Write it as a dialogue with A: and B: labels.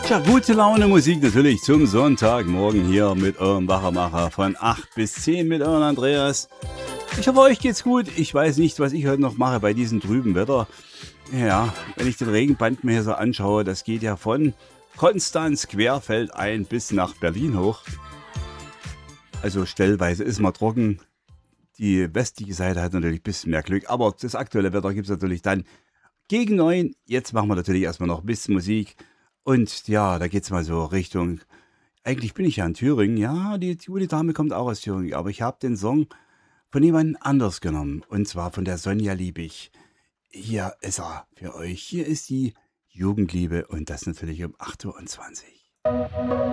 A: Ja, gute Laune Musik natürlich zum Sonntagmorgen hier mit eurem Wachermacher von 8 bis 10 mit eurem Andreas. Ich hoffe, euch geht's gut. Ich weiß nicht, was ich heute noch mache bei diesem trüben Wetter. Ja, wenn ich den Regenband mir hier so anschaue, das geht ja von Konstanz querfeldein bis nach Berlin hoch. Also stellweise ist mal trocken. Die westliche Seite hat natürlich ein bisschen mehr Glück, aber das aktuelle Wetter gibt es natürlich dann gegen 9. Jetzt machen wir natürlich erstmal noch ein bisschen Musik. Und ja, da geht's mal so Richtung. Eigentlich bin ich ja in Thüringen. Ja, die gute Dame kommt auch aus Thüringen. Aber ich habe den Song von jemand anders genommen. Und zwar von der Sonja Liebig. Hier ist er für euch. Hier ist die Jugendliebe. Und das natürlich um 8:20 Uhr.